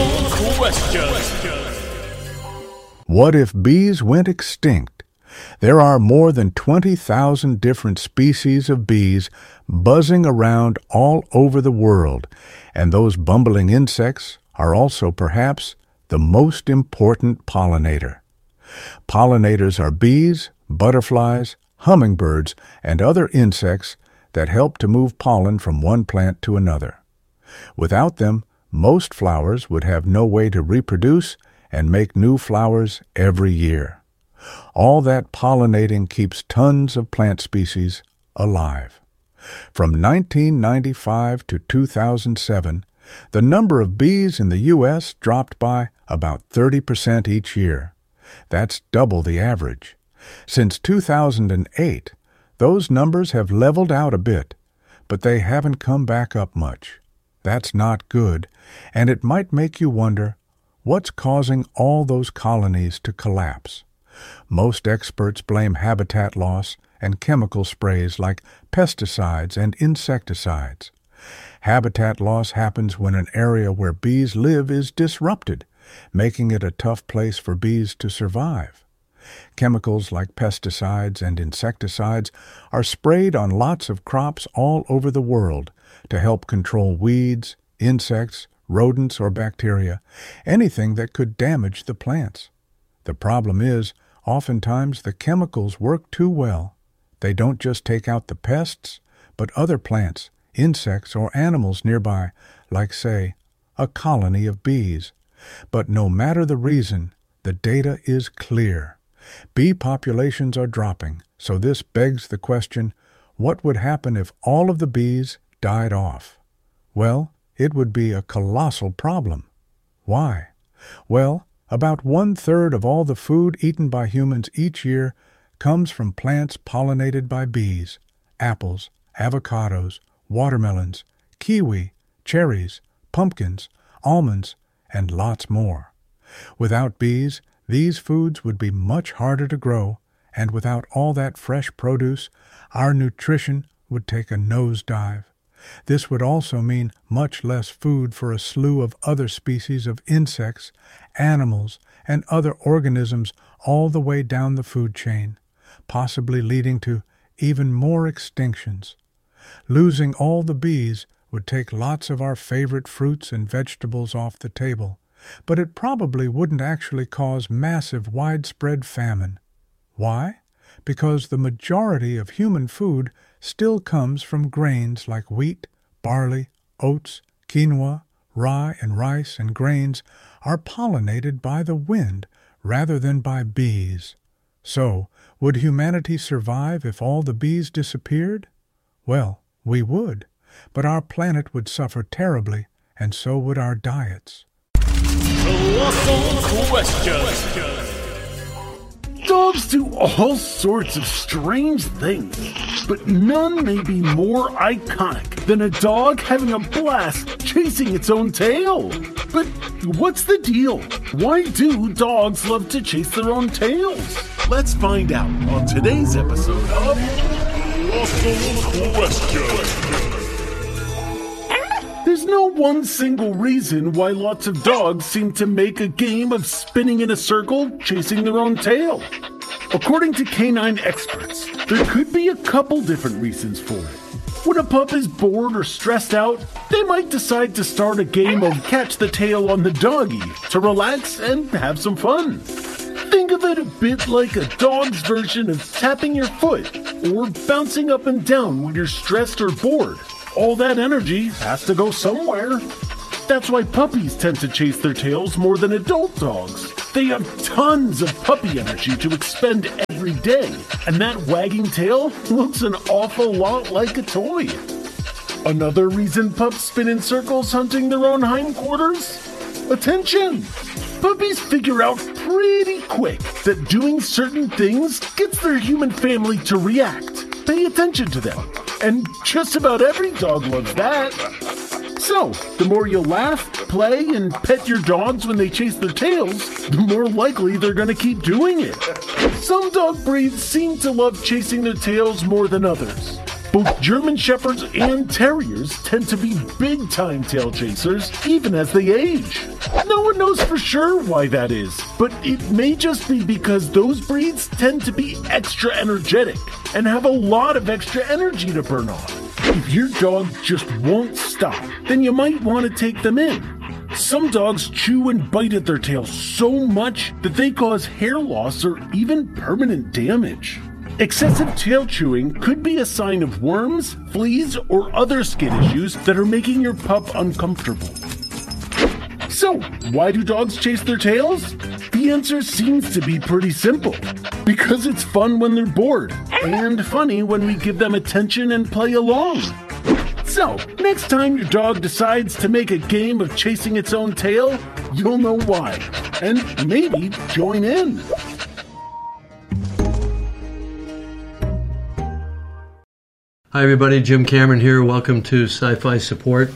What if bees went extinct? There are more than 20,000 different species of bees buzzing around all over the world, and those bumbling insects are also perhaps the most important pollinator. Pollinators are bees, butterflies, hummingbirds, and other insects that help to move pollen from one plant to another. Without them, most flowers would have no way to reproduce and make new flowers every year. All that pollinating keeps tons of plant species alive. From 1995 to 2007, the number of bees in the U.S. dropped by about 30% each year. That's double the average. Since 2008, those numbers have leveled out a bit, but they haven't come back up much. That's not good, and it might make you wonder, what's causing all those colonies to collapse? Most experts blame habitat loss and chemical sprays like pesticides and insecticides. Habitat loss happens when an area where bees live is disrupted, making it a tough place for bees to survive. Chemicals like pesticides and insecticides are sprayed on lots of crops all over the world to help control weeds, insects, rodents, or bacteria, anything that could damage the plants. The problem is, oftentimes the chemicals work too well. They don't just take out the pests, but other plants, insects, or animals nearby, like, say, a colony of bees. But no matter the reason, the data is clear. Bee populations are dropping, so this begs the question, what would happen if all of the bees died off? Well, it would be a colossal problem. Why? Well, about 1/3 of all the food eaten by humans each year comes from plants pollinated by bees: apples, avocados, watermelons, kiwi, cherries, pumpkins, almonds, and lots more. Without bees, these foods would be much harder to grow, and without all that fresh produce, our nutrition would take a nosedive. This would also mean much less food for a slew of other species of insects, animals, and other organisms all the way down the food chain, possibly leading to even more extinctions. Losing all the bees would take lots of our favorite fruits and vegetables off the table, but it probably wouldn't actually cause massive widespread famine. Why? Because the majority of human food still comes from grains like wheat, barley, oats, quinoa, rye and rice and grains are pollinated by the wind rather than by bees. So, would humanity survive if all the bees disappeared? Well, we would, but our planet would suffer terribly, and so would our diets. Colossal question. Dogs do all sorts of strange things, but none may be more iconic than a dog having a blast chasing its own tail. But what's the deal? Why do dogs love to chase their own tails? Let's find out on today's episode of Colossal Question. There's no one single reason why lots of dogs seem to make a game of spinning in a circle, chasing their own tail. According to canine experts, there could be a couple different reasons for it. When a pup is bored or stressed out, they might decide to start a game of catch the tail on the doggy to relax and have some fun. Think of it a bit like a dog's version of tapping your foot or bouncing up and down when you're stressed or bored. All that energy has to go somewhere. That's why puppies tend to chase their tails more than adult dogs. They have tons of puppy energy to expend every day, and that wagging tail looks an awful lot like a toy. Another reason pups spin in circles hunting their own hindquarters? Attention! Puppies figure out pretty quick that doing certain things gets their human family to react. Pay attention to them. And just about every dog loves that. So, the more you laugh, play, and pet your dogs when they chase their tails, the more likely they're going to keep doing it. Some dog breeds seem to love chasing their tails more than others. Both German Shepherds and Terriers tend to be big-time tail chasers, even as they age. No one knows for sure why that is, but it may just be because those breeds tend to be extra energetic and have a lot of extra energy to burn off. If your dog just won't stop, then you might want to take them in. Some dogs chew and bite at their tails so much that they cause hair loss or even permanent damage. Excessive tail chewing could be a sign of worms, fleas, or other skin issues that are making your pup uncomfortable. So, why do dogs chase their tails? The answer seems to be pretty simple. Because it's fun when they're bored, and funny when we give them attention and play along. So, next time your dog decides to make a game of chasing its own tail, you'll know why, and maybe join in. Hi everybody, Jim Cameron here. Welcome to Sci-Fi Support.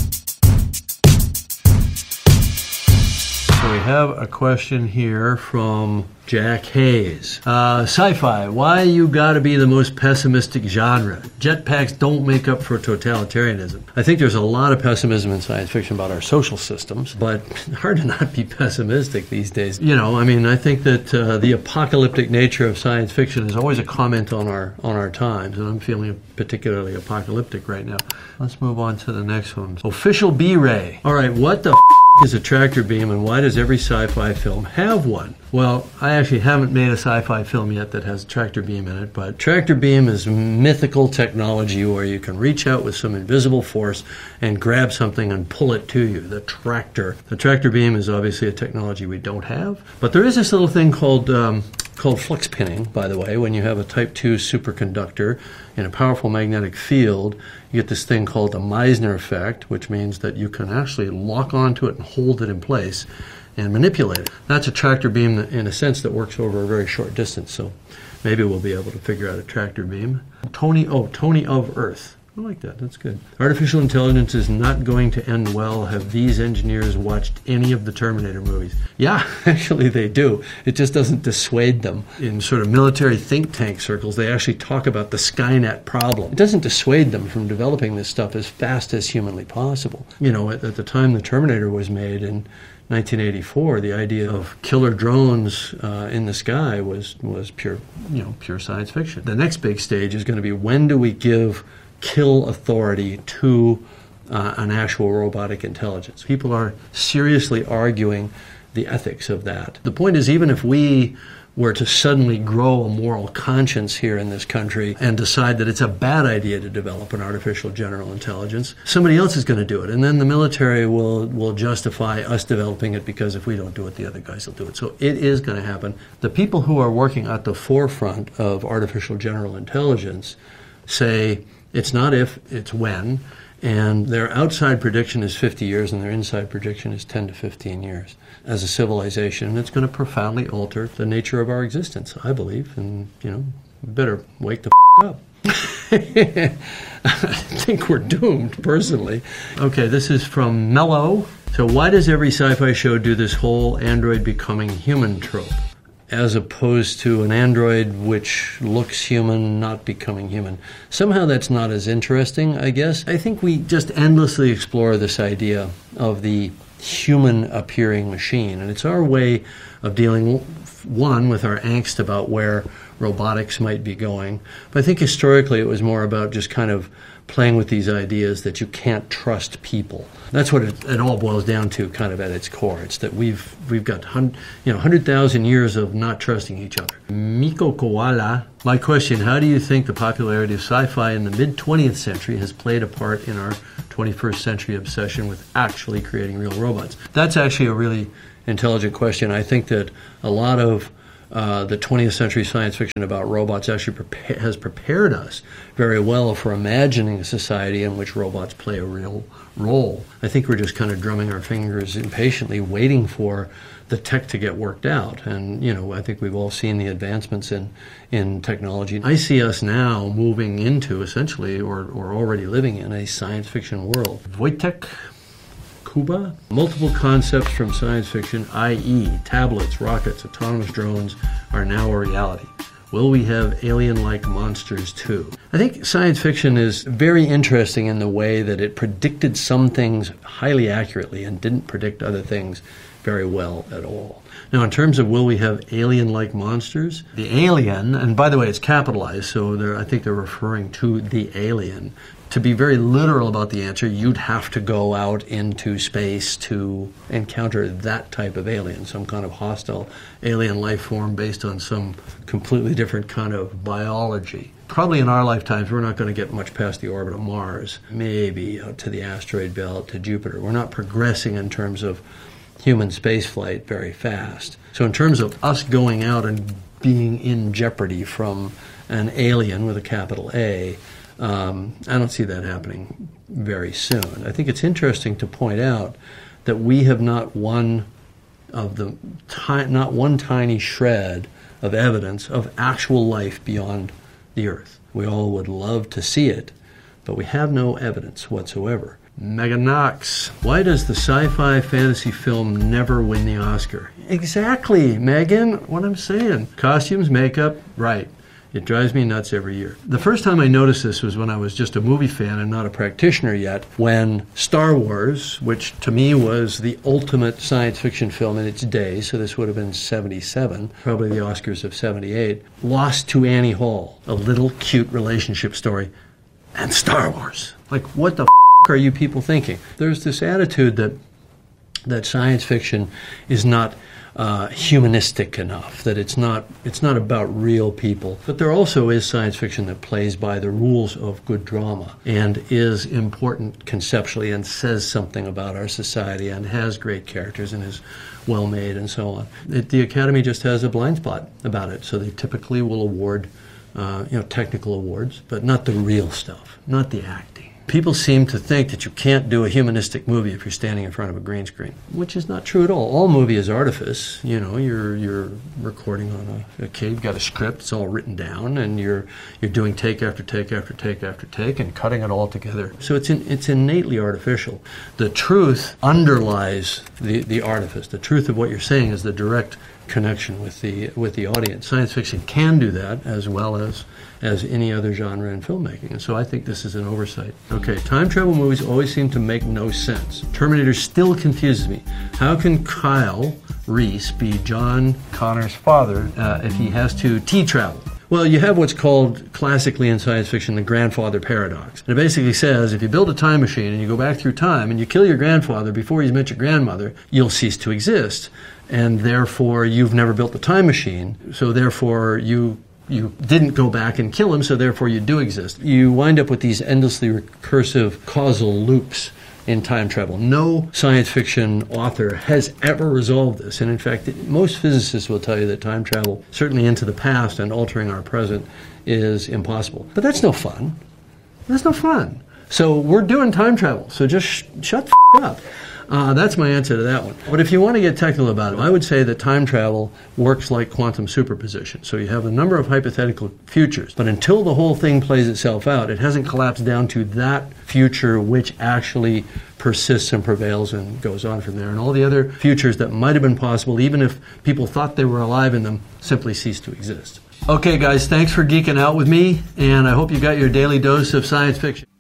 So we have a question here from Jack Hayes. Sci-fi, why you gotta be the most pessimistic genre? Jetpacks don't make up for totalitarianism. I think there's a lot of pessimism in science fiction about our social systems, but hard to not be pessimistic these days. You know, I mean, I think that the apocalyptic nature of science fiction is always a comment on our times, and I'm feeling particularly apocalyptic right now. Let's move on to the next one. Official B-Ray. All right, what the is a tractor beam, and why does every sci-fi film have one? Well, I actually haven't made a sci-fi film yet that has a tractor beam in it, but tractor beam is mythical technology where you can reach out with some invisible force and grab something and pull it to you, the tractor. The tractor beam is obviously a technology we don't have, but there is this little thing called flux pinning, by the way. When you have a type 2 superconductor in a powerful magnetic field, you get this thing called the Meissner effect, which means that you can actually lock onto it and hold it in place and manipulate it. That's a tractor beam in a sense that works over a very short distance, so maybe we'll be able to figure out a tractor beam. Tony of Earth. I like that. That's good. Artificial intelligence is not going to end well. Have these engineers watched any of the Terminator movies? Yeah, actually they do. It just doesn't dissuade them. In sort of military think tank circles, they actually talk about the Skynet problem. It doesn't dissuade them from developing this stuff as fast as humanly possible. You know, at the time the Terminator was made in 1984, the idea of killer drones in the sky was pure science fiction. The next big stage is going to be, when do we give kill authority to an actual robotic intelligence? People are seriously arguing the ethics of that. The point is, even if we were to suddenly grow a moral conscience here in this country and decide that it's a bad idea to develop an artificial general intelligence, somebody else is going to do it. And then the military will justify us developing it, because if we don't do it, the other guys will do it. So it is going to happen. The people who are working at the forefront of artificial general intelligence say it's not if, it's when. And their outside prediction is 50 years, and their inside prediction is 10 to 15 years as a civilization. And it's going to profoundly alter the nature of our existence, I believe. And, you know, we better wake the up. I think we're doomed, personally. Okay, this is from Mello. So why does every sci-fi show do this whole android becoming human trope, as opposed to an android which looks human not becoming human? Somehow that's not as interesting, I guess. I think we just endlessly explore this idea of the human-appearing machine, and it's our way of dealing, one, with our angst about where robotics might be going. But I think historically it was more about just kind of playing with these ideas that you can't trust people. That's what it all boils down to, kind of at its core. It's that we've got 100,000 years of not trusting each other. Miko Koala, my question: how do you think the popularity of sci-fi in the mid-20th century has played a part in our 21st century obsession with actually creating real robots? That's actually a really intelligent question. I think that a lot of the 20th century science fiction about robots actually has prepared us very well for imagining a society in which robots play a real role. I think we're just kind of drumming our fingers impatiently, waiting for the tech to get worked out. And, you know, I think we've all seen the advancements in technology. I see us now moving into, essentially, or already living in, a science fiction world. Wojtek Kuba? Multiple concepts from science fiction, i.e. tablets, rockets, autonomous drones, are now a reality. Will we have alien-like monsters too? I think science fiction is very interesting in the way that it predicted some things highly accurately and didn't predict other things very well at all. Now, in terms of will we have alien-like monsters, the alien, and by the way, it's capitalized, so I think they're referring to the alien. To be very literal about the answer, you'd have to go out into space to encounter that type of alien, some kind of hostile alien life form based on some completely different kind of biology. Probably in our lifetimes, we're not going to get much past the orbit of Mars, maybe out to the asteroid belt, to Jupiter. We're not progressing in terms of human spaceflight very fast. So in terms of us going out and being in jeopardy from an alien with a capital A, I don't see that happening very soon. I think it's interesting to point out that we have not one tiny shred of evidence of actual life beyond the Earth. We all would love to see it, but we have no evidence whatsoever. Megan Knox, why does the sci-fi fantasy film never win the Oscar? Exactly, Megan, what I'm saying. Costumes, makeup, right. It drives me nuts every year. The first time I noticed this was when I was just a movie fan and not a practitioner yet, when Star Wars, which to me was the ultimate science fiction film in its day, so this would have been 77, probably the Oscars of 78, lost to Annie Hall, a little cute relationship story, and Star Wars. Like, what the are you people thinking? There's this attitude that science fiction is not humanistic enough, that it's not about real people. But there also is science fiction that plays by the rules of good drama and is important conceptually and says something about our society and has great characters and is well made and so on. The Academy just has a blind spot about it, so they typically will award technical awards, but not the real stuff, not the acting. People seem to think that you can't do a humanistic movie if you're standing in front of a green screen, which is not true at all. All movie is artifice. You know, you're recording on a kid, you've got a script, it's all written down, and you're doing take after take after take after take and cutting it all together. So it's innately artificial. The truth underlies the artifice. The truth of what you're saying is the direct connection with the audience. Science fiction can do that as well as any other genre in filmmaking, and so I think this is an oversight. Okay, time travel movies always seem to make no sense. Terminator still confuses me. How can Kyle Reese be John Connor's father if he has to T-travel? Well, you have what's called classically in science fiction the grandfather paradox. And it basically says if you build a time machine and you go back through time and you kill your grandfather before he's met your grandmother, you'll cease to exist. And therefore, you've never built the time machine, so therefore you didn't go back and kill him, so therefore you do exist. You wind up with these endlessly recursive causal loops in time travel. No science fiction author has ever resolved this. And in fact, most physicists will tell you that time travel, certainly into the past and altering our present, is impossible. But that's no fun. That's no fun. So we're doing time travel, so just shut the up. That's my answer to that one. But if you want to get technical about it, I would say that time travel works like quantum superposition. So you have a number of hypothetical futures, but until the whole thing plays itself out, it hasn't collapsed down to that future which actually persists and prevails and goes on from there. And all the other futures that might have been possible, even if people thought they were alive in them, simply cease to exist. Okay, guys, thanks for geeking out with me, and I hope you got your daily dose of science fiction.